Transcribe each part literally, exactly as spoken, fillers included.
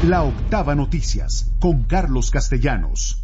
La Octava Noticias, con Carlos Castellanos.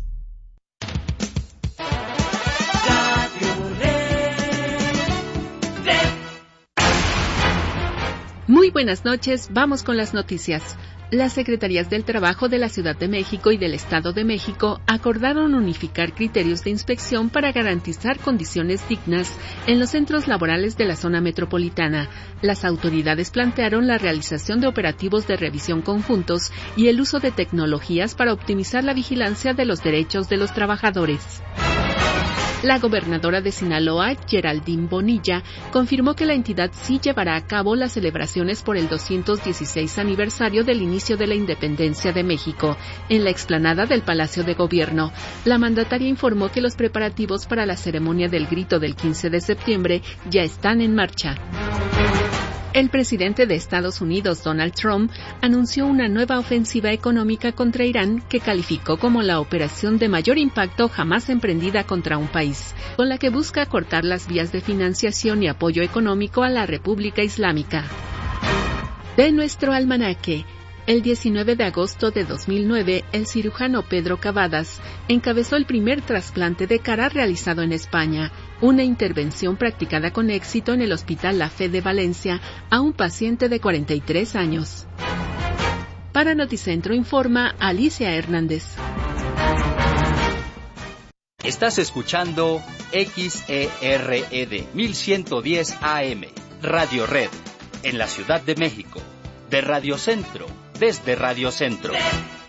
Muy buenas noches, vamos con las noticias. Las Secretarías del Trabajo de la Ciudad de México y del Estado de México acordaron unificar criterios de inspección para garantizar condiciones dignas en los centros laborales de la zona metropolitana. Las autoridades plantearon la realización de operativos de revisión conjuntos y el uso de tecnologías para optimizar la vigilancia de los derechos de los trabajadores. La gobernadora de Sinaloa, Geraldine Bonilla, confirmó que la entidad sí llevará a cabo las celebraciones por el doscientos dieciséis aniversario del inicio de la independencia de México, en la explanada del Palacio de Gobierno. La mandataria informó que los preparativos para la ceremonia del grito del quince de septiembre ya están en marcha. El presidente de Estados Unidos, Donald Trump, anunció una nueva ofensiva económica contra Irán que calificó como la operación de mayor impacto jamás emprendida contra un país, con la que busca cortar las vías de financiación y apoyo económico a la República Islámica. De nuestro almanaque. El diecinueve de agosto de dos mil nueve, el cirujano Pedro Cavadas encabezó el primer trasplante de cara realizado en España, una intervención practicada con éxito en el Hospital La Fe de Valencia a un paciente de cuarenta y tres años. Para Noticentro informa Alicia Hernández. Estás escuchando X E R E D mil ciento diez A M, Radio Red, en la Ciudad de México, de Radio Centro, desde Radio Centro.